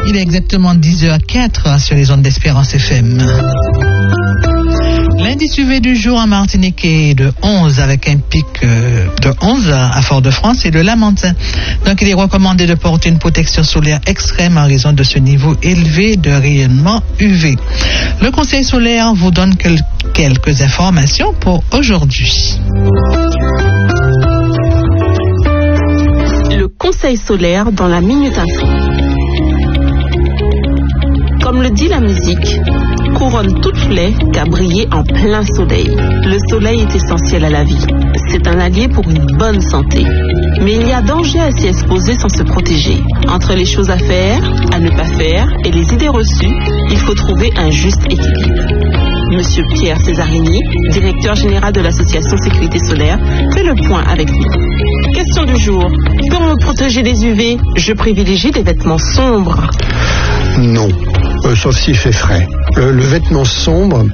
Il est exactement 10h04 sur les ondes d'Espérance FM. L'indice UV du jour en Martinique est de 11 avec un pic de 11 à Fort-de-France et de Lamentin. Donc il est recommandé de porter une protection solaire extrême en raison de ce niveau élevé de rayonnement UV. Le Conseil solaire vous donne quelques informations pour aujourd'hui. Le Conseil solaire dans la Minute Info. Comme le dit la musique, couronne toute flèche qu'à briller en plein soleil. Le soleil est essentiel à la vie. C'est un allié pour une bonne santé. Mais il y a danger à s'y exposer sans se protéger. Entre les choses à faire, à ne pas faire et les idées reçues, il faut trouver un juste équilibre. Monsieur Pierre Césarini, directeur général de l'association Sécurité Solaire, fait le point avec nous. Question du jour. Pour me protéger des UV, je privilégie des vêtements sombres. Non, sauf s'il fait frais. Le vêtement sombre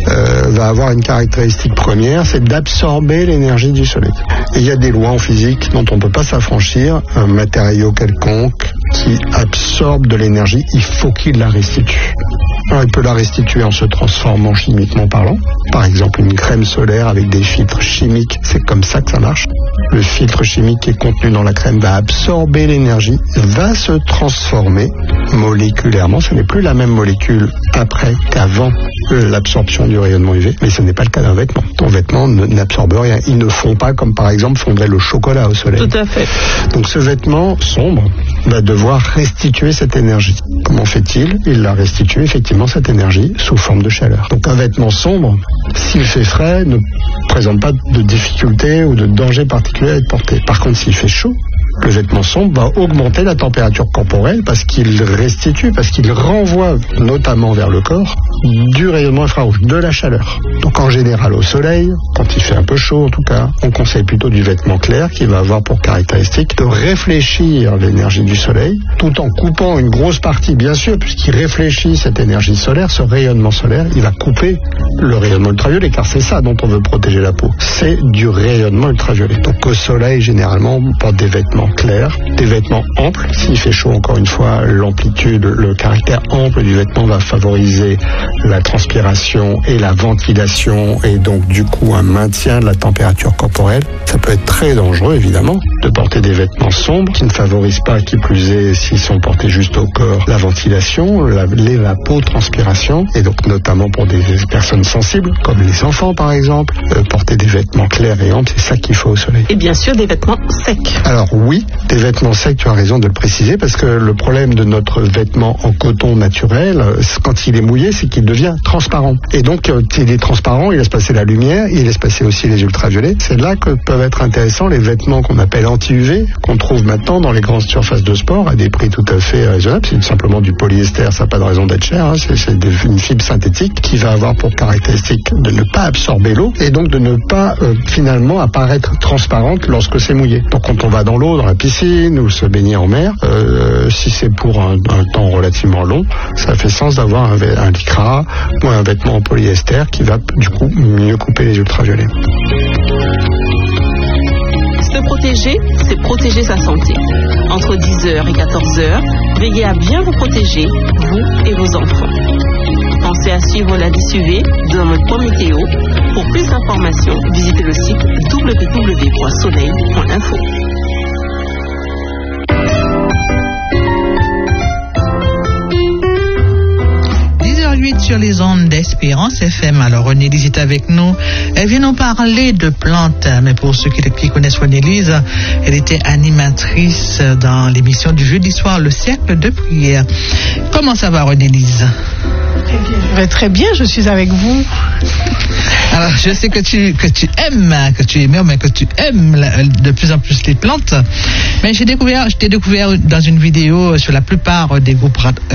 va avoir une caractéristique première, c'est d'absorber l'énergie du soleil. Et il y a des lois en physique dont on ne peut pas s'affranchir. Un matériau quelconque qui absorbe de l'énergie, il faut qu'il la restitue. Alors, il peut la restituer en se transformant chimiquement parlant. Par exemple, une crème solaire avec des filtres chimiques, c'est comme ça que ça marche. Le filtre chimique qui est contenu dans la crème va absorber l'énergie, va se transformer moléculairement. Ce n'est plus la même molécule après qu'avant l'absorption du rayonnement UV, mais ce n'est pas le cas d'un vêtement. Ton vêtement n'absorbe rien. Il ne fond pas comme par exemple fondrait le chocolat au soleil. Tout à fait. Donc ce vêtement sombre va devoir restituer cette énergie. Comment fait-il ? Il la restitue effectivement cette énergie sous forme de chaleur. Donc un vêtement sombre, s'il fait frais, ne présente pas de difficulté ou de danger particulier à être porté. Par contre, s'il fait chaud, le vêtement sombre va augmenter la température corporelle parce qu'il restitue, parce qu'il renvoie notamment vers le corps du rayonnement infrarouge, de la chaleur. Donc en général au soleil, quand il fait un peu chaud en tout cas, on conseille plutôt du vêtement clair qui va avoir pour caractéristique de réfléchir l'énergie du soleil tout en coupant une grosse partie, bien sûr, puisqu'il réfléchit cette énergie solaire, ce rayonnement solaire, il va couper le rayonnement ultraviolet car c'est ça dont on veut protéger la peau. C'est du rayonnement ultraviolet. Donc au soleil, généralement, on porte des vêtements clairs, des vêtements amples. S'il fait chaud, encore une fois, l'amplitude, le caractère ample du vêtement va favoriser la transpiration et la ventilation et donc du coup un maintien de la température corporelle. Ça peut être très dangereux évidemment de porter des vêtements sombres qui ne favorisent pas, qui plus est s'ils sont portés juste au corps, la ventilation, l'évapotranspiration et donc notamment pour des personnes sensibles comme les enfants par exemple, porter des vêtements clairs et amples, c'est ça qu'il faut au soleil. Et bien sûr des vêtements secs. Alors oui, des vêtements secs, tu as raison de le préciser parce que le problème de notre vêtement en coton naturel, quand il est mouillé, c'est qu'il devient transparent. Et donc, il est transparent, il laisse passer la lumière, il laisse passer aussi les ultraviolets. C'est là que peuvent être intéressants les vêtements qu'on appelle anti-UV, qu'on trouve maintenant dans les grandes surfaces de sport à des prix tout à fait raisonnables. C'est simplement du polyester, ça n'a pas de raison d'être cher. Hein. C'est une fibre synthétique qui va avoir pour caractéristique de ne pas absorber l'eau et donc de ne pas finalement apparaître transparente lorsque c'est mouillé. Donc quand on va dans l'eau, dans la piscine ou se baigner en mer, si c'est pour un temps relativement long, ça fait sens d'avoir un lycra ou un vêtement en polyester qui va du coup mieux couper les ultraviolets. Se protéger, c'est protéger sa santé. Entre 10h et 14h, veillez à bien vous protéger, vous et vos enfants. Pensez à suivre l'indice UV dans notre point météo. Pour plus d'informations, visitez le site www.soleil.info. 10h08 sur les ondes d'Espérance FM. Alors René-Lise est avec nous. Elle vient nous parler de plantes. Mais pour ceux qui connaissent René-Lise, elle était animatrice dans l'émission du jeudi soir, Le Cercle de Prière. Comment ça va René-Lise? Très bien, je suis avec vous. Alors, je sais que tu aimes de plus en plus les plantes. Mais je t'ai découvert dans une vidéo sur la plupart des groupes